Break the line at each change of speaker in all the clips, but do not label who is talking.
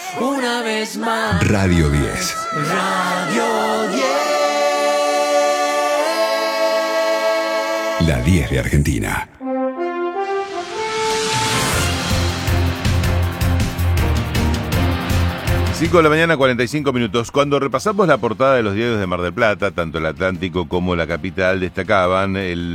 una vez más.
Radio 10.
Radio 10.
La 10 de Argentina. 5 de la mañana, 45 minutos. Cuando repasamos la portada de los diarios de Mar del Plata, tanto el Atlántico como la Capital destacaban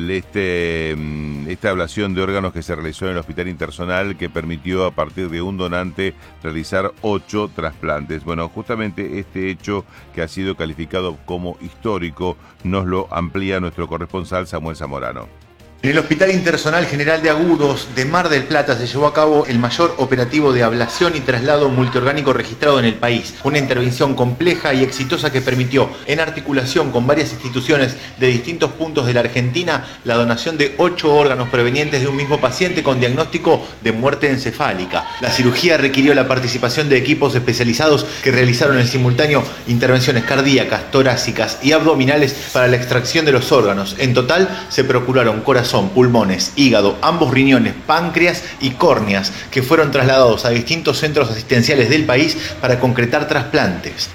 esta ablación de órganos que se realizó en el Hospital Interzonal, que permitió a partir de un donante realizar 8 trasplantes. Bueno, justamente este hecho, que ha sido calificado como histórico, nos lo amplía nuestro corresponsal Samuel Zamorano.
En el Hospital Interzonal General de Agudos de Mar del Plata se llevó a cabo el mayor operativo de ablación y traslado multiorgánico registrado en el país. Una intervención compleja y exitosa que permitió, en articulación con varias instituciones de distintos puntos de la Argentina, la donación de 8 órganos provenientes de un mismo paciente con diagnóstico de muerte encefálica. La cirugía requirió la participación de equipos especializados que realizaron en simultáneo intervenciones cardíacas, torácicas y abdominales para la extracción de los órganos. En total se procuraron corazón, pulmones, hígado, ambos riñones, páncreas y córneas, que fueron trasladados a distintos centros asistenciales del país para concretar trasplantes.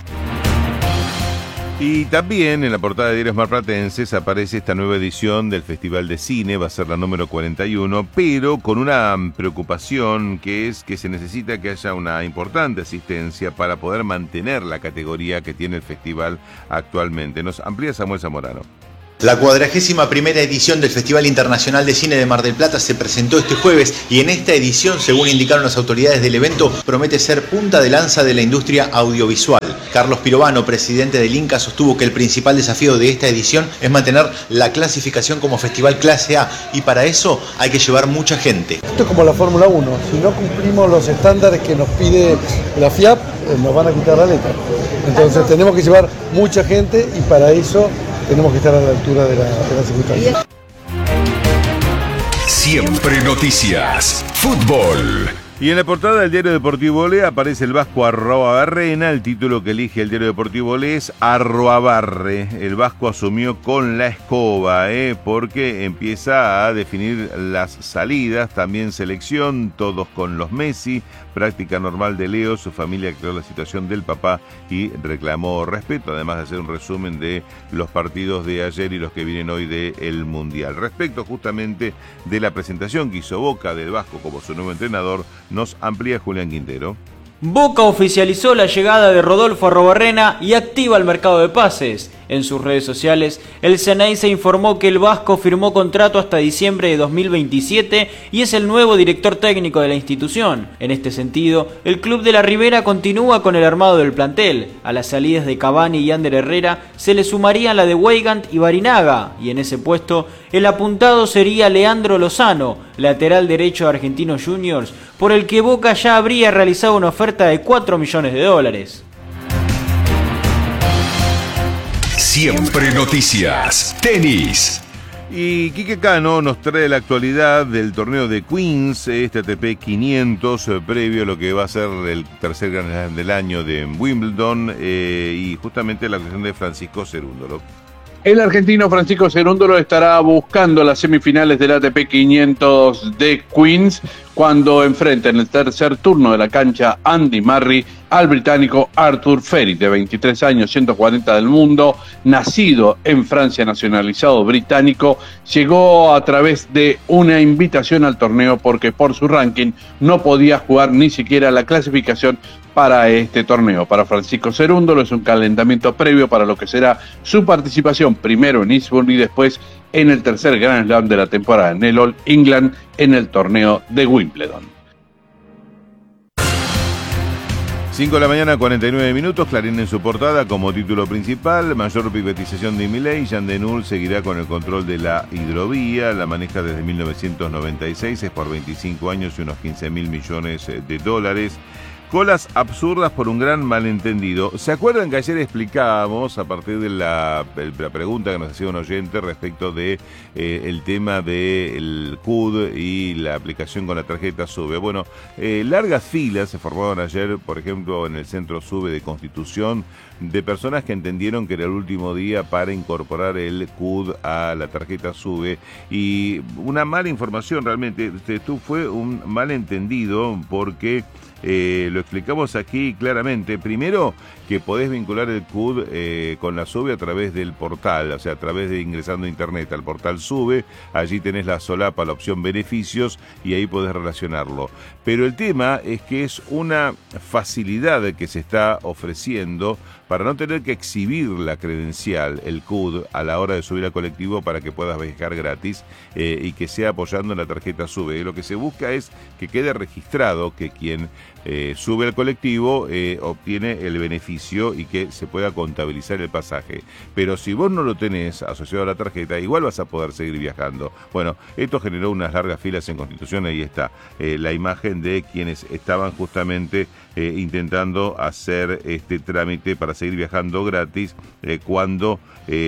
Y también en la portada de Diarios Marplatenses aparece esta nueva edición del Festival de Cine, va a ser la número 41, pero con una preocupación, que es que se necesita que haya una importante asistencia para poder mantener la categoría que tiene el festival actualmente. Nos amplía Samuel Zamorano.
La 41ª edición del Festival Internacional de Cine de Mar del Plata se presentó este jueves y en esta edición, según indicaron las autoridades del evento, promete ser punta de lanza de la industria audiovisual. Carlos Pirovano, presidente del INCA, sostuvo que el principal desafío de esta edición es mantener la clasificación como festival clase A, y para eso hay que llevar mucha gente.
Esto es como la Fórmula 1, si no cumplimos los estándares que nos pide la FIAP, nos van a quitar la letra. Entonces tenemos que llevar mucha gente y para eso tenemos que estar a la altura de la circunstancia.
Siempre noticias. Fútbol. Y en la portada del diario Deportivo Olé aparece el vasco Arruabarrena. El título que elige el diario Deportivo Olé es Arruabarre. El vasco asumió con la escoba, porque empieza a definir las salidas, también selección, todos con los Messi, práctica normal de Leo. Su familia aclaró la situación del papá y reclamó respeto, además de hacer un resumen de los partidos de ayer y los que vienen hoy del Mundial. Respecto justamente de la presentación que hizo Boca del vasco como su nuevo entrenador, nos amplía Julián Quintero.
Boca oficializó la llegada de Rodolfo Arruabarrena y activa el mercado de pases. En sus redes sociales, el Ceneice informó que el vasco firmó contrato hasta diciembre de 2027 y es el nuevo director técnico de la institución. En este sentido, el club de la Ribera continúa con el armado del plantel. A las salidas de Cavani y Ander Herrera se le sumarían la de Weigand y Barinaga, y en ese puesto el apuntado sería Leandro Lozano, lateral derecho de Argentinos Juniors, por el que Boca ya habría realizado una oferta de $4 millones.
Siempre noticias. Tenis. Y Quique Cano nos trae la actualidad del torneo de Queens, este ATP 500, previo a lo que va a ser el tercer Grand Slam del año de Wimbledon, y justamente la actuación de Francisco Cerúndolo.
El argentino Francisco Cerúndolo estará buscando las semifinales del ATP 500 de Queens cuando enfrenta en el tercer turno de la cancha Andy Murray al británico Arthur Ferry, de 23 años, 140 del mundo, nacido en Francia, nacionalizado británico. Llegó a través de una invitación al torneo porque por su ranking no podía jugar ni siquiera la clasificación para este torneo. Para Francisco Cerúndolo es un calentamiento previo para lo que será su participación primero en Eastbourne y después en el tercer Grand Slam de la temporada en el All England en el torneo de Wimbledon.
5 de la mañana, 49 minutos, Clarín en su portada como título principal: mayor privatización de Milei, Jean Denul seguirá con el control de la hidrovía, la maneja desde 1996, es por 25 años y unos 15.000 millones de dólares. Colas absurdas por un gran malentendido. ¿Se acuerdan que ayer explicábamos, a partir de la pregunta que nos hacía un oyente respecto de el tema del CUD y la aplicación con la tarjeta SUBE? Bueno, largas filas se formaron ayer, por ejemplo, en el centro SUBE de Constitución, de personas que entendieron que era el último día para incorporar el CUD a la tarjeta SUBE, y una mala información realmente. Esto fue un malentendido porque lo explicamos aquí claramente. Primero, que podés vincular el CUD con la SUBE a través del portal, o sea, a través de ingresando a internet al portal SUBE, allí tenés la solapa, la opción beneficios, y ahí podés relacionarlo. Pero el tema es que es una facilidad que se está ofreciendo para no tener que exhibir la credencial, el CUD, a la hora de subir al colectivo para que puedas viajar gratis y que sea apoyando en la tarjeta SUBE. Lo que se busca es que quede registrado que quien sube al colectivo obtiene el beneficio y que se pueda contabilizar el pasaje. Pero si vos no lo tenés asociado a la tarjeta, igual vas a poder seguir viajando. Bueno, esto generó unas largas filas en Constitución. Ahí está la imagen de quienes estaban justamente intentando hacer este trámite para seguir viajando gratis cuando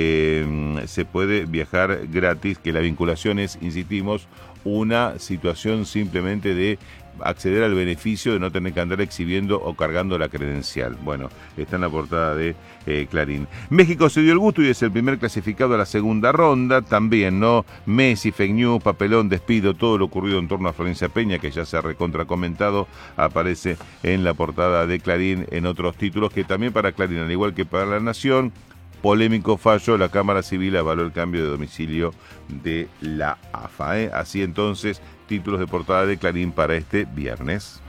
se puede viajar gratis, que la vinculación es, insistimos, una situación simplemente de acceder al beneficio de no tener que andar exhibiendo o cargando la credencial. Bueno, está en la portada de Clarín. México se dio el gusto y es el primer clasificado a la segunda ronda. También, ¿no? Messi, fake news, papelón, despido, todo lo ocurrido en torno a Florencia Peña, que ya se ha recontracomentado, aparece en la portada de Clarín, en otros títulos que también para Clarín, al igual que para La Nación. Polémico fallo, la Cámara Civil avaló el cambio de domicilio de la AFA. Así entonces, títulos de portada de Clarín para este viernes.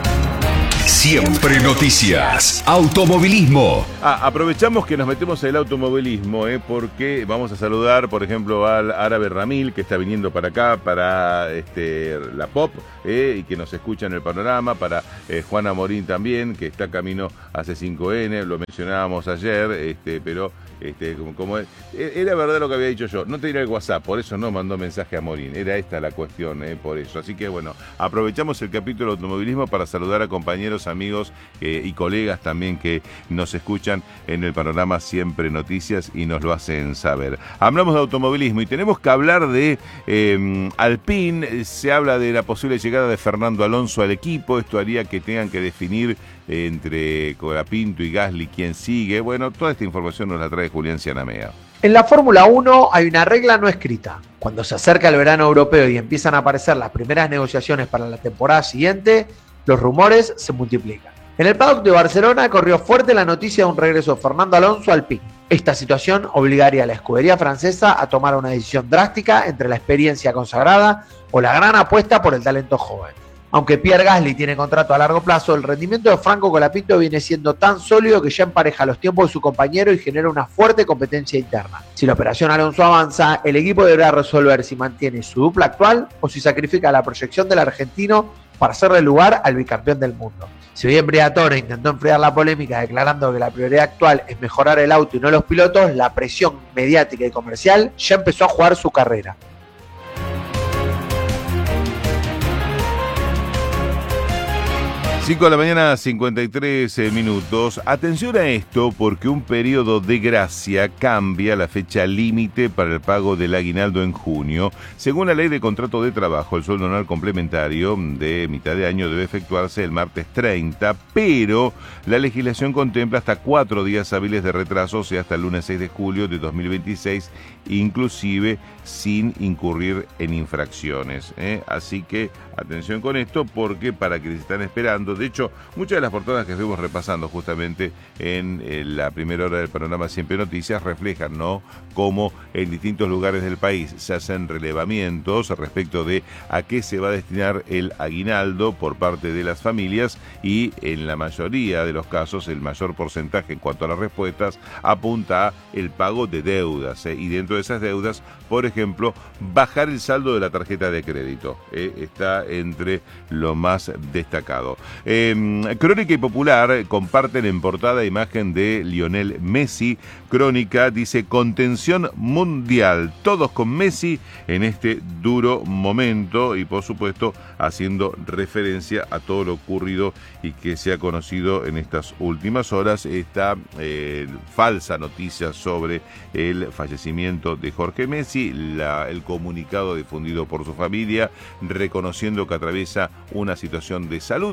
Siempre noticias. Automovilismo.
Aprovechamos que nos metemos en el automovilismo, porque vamos a saludar, por ejemplo, al Árabe Ramil, que está viniendo para acá, para la Pop, y que nos escucha en el panorama, para Juana Morín también, que está camino a C5N, lo mencionábamos ayer, pero como era verdad lo que había dicho yo, no te diré el WhatsApp, por eso no mandó mensaje a Morín, era esta la cuestión, por eso. Así que bueno, aprovechamos el capítulo de automovilismo para saludar a compañeros, amigos y colegas también que nos escuchan en el panorama Siempre Noticias y nos lo hacen saber. Hablamos de automovilismo y tenemos que hablar de Alpine. Se habla de la posible llegada de Fernando Alonso al equipo. Esto haría que tengan que definir entre Colapinto y Gasly quién sigue. Bueno, toda esta información nos la trae Julián Cianamea.
En la Fórmula 1 hay una regla no escrita. Cuando se acerca el verano europeo y empiezan a aparecer las primeras negociaciones para la temporada siguiente, los rumores se multiplican. En el paddock de Barcelona corrió fuerte la noticia de un regreso de Fernando Alonso al Alpine. Esta situación obligaría a la escudería francesa a tomar una decisión drástica entre la experiencia consagrada o la gran apuesta por el talento joven. Aunque Pierre Gasly tiene contrato a largo plazo, el rendimiento de Franco Colapinto viene siendo tan sólido que ya empareja los tiempos de su compañero y genera una fuerte competencia interna. Si la operación Alonso avanza, el equipo deberá resolver si mantiene su dupla actual o si sacrifica la proyección del argentino para hacerle lugar al bicampeón del mundo. Si bien Briatore intentó enfriar la polémica declarando que la prioridad actual es mejorar el auto y no los pilotos, la presión mediática y comercial ya empezó a jugar su carrera.
5 de la mañana, 53 minutos. Atención a esto porque un periodo de gracia cambia la fecha límite para el pago del aguinaldo en junio. Según la ley de contrato de trabajo, el sueldo anual complementario de mitad de año debe efectuarse el martes 30, pero la legislación contempla hasta 4 días hábiles de retraso, o sea, hasta el lunes 6 de julio de 2026, inclusive sin incurrir en infracciones. Así que atención con esto porque para quienes están esperando, de hecho, muchas de las portadas que estuvimos repasando justamente en la primera hora del panorama Siempre Noticias reflejan, ¿no?, cómo en distintos lugares del país se hacen relevamientos respecto de a qué se va a destinar el aguinaldo por parte de las familias y en la mayoría de los casos, el mayor porcentaje en cuanto a las respuestas apunta a el pago de deudas, y dentro de esas deudas, por ejemplo, bajar el saldo de la tarjeta de crédito, está entre lo más destacado. Crónica y Popular comparten en portada imagen de Lionel Messi. Crónica dice: contención mundial, todos con Messi en este duro momento, y por supuesto haciendo referencia a todo lo ocurrido y que se ha conocido en estas últimas horas. Esta falsa noticia sobre el fallecimiento de Jorge Messi, el comunicado difundido por su familia reconociendo que atraviesa una situación de salud que está siendo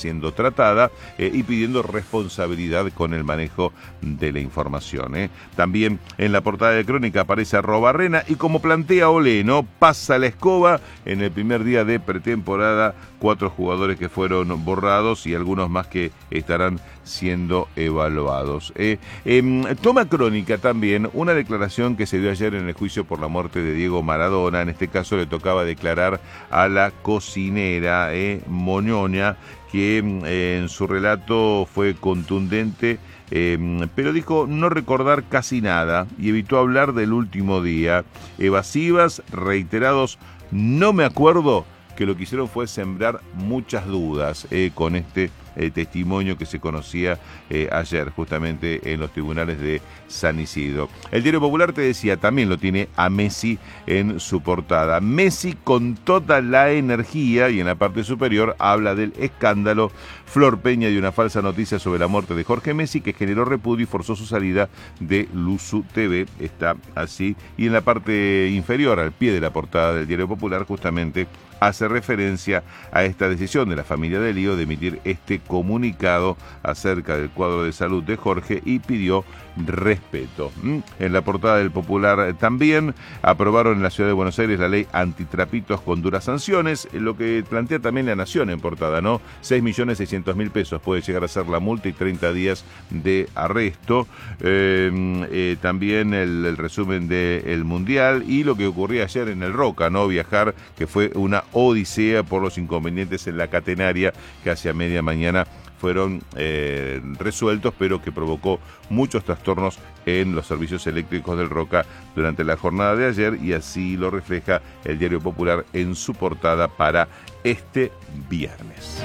siendo tratada y pidiendo responsabilidad con el manejo de la información. También en la portada de Crónica aparece Arrobarrena y como plantea Olé, pasa la escoba en el primer día de pretemporada, 4 jugadores que fueron borrados y algunos más que estarán siendo evaluados. Toma Crónica también una declaración que se dio ayer en el juicio por la muerte de Diego Maradona. En este caso le tocaba declarar a la cocinera Moñoña, que en su relato fue contundente, pero dijo no recordar casi nada y evitó hablar del último día. Evasivas, reiterados, no me acuerdo, que lo que hicieron fue sembrar muchas dudas con este testimonio que se conocía ayer justamente en los tribunales de San Isidro. El Diario Popular, te decía, también lo tiene a Messi en su portada. Messi con toda la energía, y en la parte superior habla del escándalo. Flor Peña dio una falsa noticia sobre la muerte de Jorge Messi que generó repudio y forzó su salida de Luzu TV. Está así. Y en la parte inferior, al pie de la portada del Diario Popular, justamente hace referencia a esta decisión de la familia de Lío de emitir este comunicado acerca del cuadro de salud de Jorge y pidió respeto. En la portada del Popular también aprobaron en la Ciudad de Buenos Aires la ley antitrapitos con duras sanciones, lo que plantea también La Nación en portada, 6.600.000 pesos puede llegar a ser la multa y 30 días de arresto. También el resumen del Mundial y lo que ocurría ayer en el Roca, viajar, que fue una odisea por los inconvenientes en la catenaria que hacia media mañana fueron resueltos, pero que provocó muchos trastornos en los servicios eléctricos del Roca durante la jornada de ayer, y así lo refleja el Diario Popular en su portada para este viernes.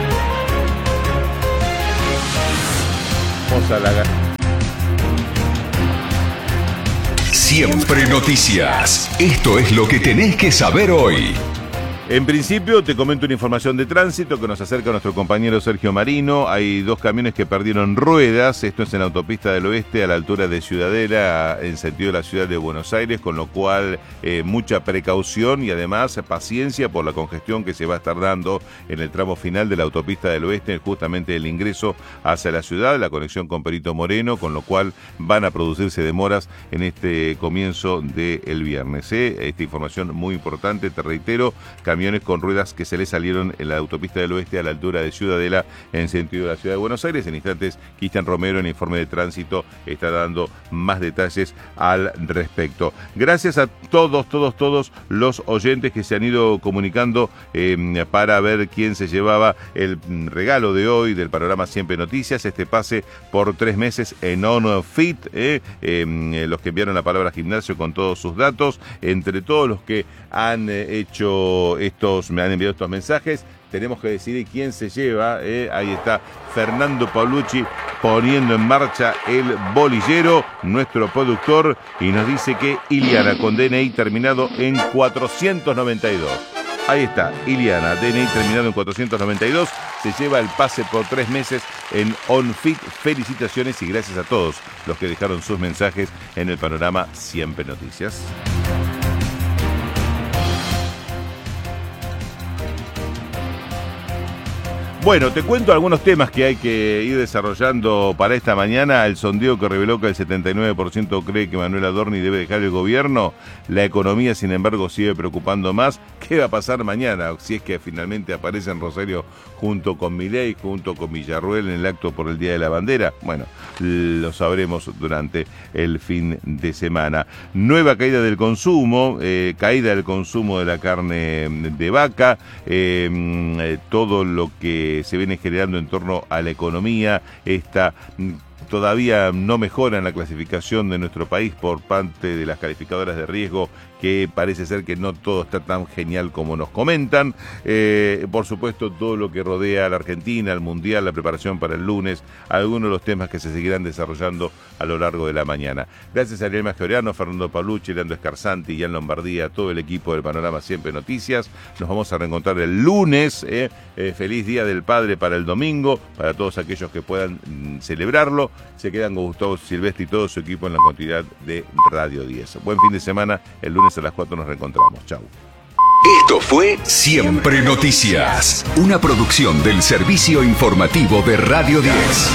Vamos a la...
Siempre Noticias. Esto es lo que tenés que saber hoy.
En principio te comento una información de tránsito que nos acerca nuestro compañero Sergio Marino. Hay 2 camiones que perdieron ruedas, esto es en la autopista del Oeste a la altura de Ciudadela, en sentido de la ciudad de Buenos Aires, con lo cual mucha precaución y además paciencia por la congestión que se va a estar dando en el tramo final de la autopista del Oeste, justamente el ingreso hacia la ciudad, la conexión con Perito Moreno, con lo cual van a producirse demoras en este comienzo del viernes. Esta información muy importante, te reitero, camiones con ruedas que se le salieron en la autopista del Oeste a la altura de Ciudadela en sentido de la ciudad de Buenos Aires. En instantes, Cristian Romero en Informe de Tránsito está dando más detalles al respecto. Gracias a todos los oyentes que se han ido comunicando para ver quién se llevaba el regalo de hoy del Panorama Siempre Noticias, este pase por 3 meses en OnFit, los que enviaron la palabra gimnasio con todos sus datos. Entre todos los que han hecho me han enviado estos mensajes, tenemos que decidir quién se lleva. Ahí está Fernando Paulucci poniendo en marcha el bolillero, nuestro productor, y nos dice que Iliana con DNI terminado en 492. Ahí está, Iliana, DNI terminado en 492, se lleva el pase por 3 meses en OnFit. Felicitaciones y gracias a todos los que dejaron sus mensajes en el Panorama Siempre Noticias. Bueno, te cuento algunos temas que hay que ir desarrollando para esta mañana. El sondeo que reveló que el 79% cree que Manuel Adorni debe dejar el gobierno. La economía, sin embargo, sigue preocupando más. ¿Qué va a pasar mañana? Si es que finalmente aparece en Rosario junto con Milei, junto con Villarruel en el acto por el Día de la Bandera. Bueno, lo sabremos durante el fin de semana. Nueva caída del consumo, caída del consumo de la carne de vaca, todo lo que se viene generando en torno a la economía, esta todavía no mejora en la clasificación de nuestro país por parte de las calificadoras de riesgo, que parece ser que no todo está tan genial como nos comentan. Por supuesto, todo lo que rodea a la Argentina, al Mundial, la preparación para el lunes, algunos de los temas que se seguirán desarrollando a lo largo de la mañana. Gracias a Ariel Mastroianno, Fernando Paulucci, Leandro Escarzanti, Ian Lombardía, todo el equipo del Panorama Siempre Noticias. Nos vamos a reencontrar el lunes. Feliz Día del Padre para el domingo, para todos aquellos que puedan celebrarlo. Se quedan con Gustavo Silvestre y todo su equipo en la continuidad de Radio 10. Buen fin de semana. El lunes a las 4 nos reencontramos. Chau.
Esto fue Siempre Noticias, una producción del servicio informativo de Radio 10.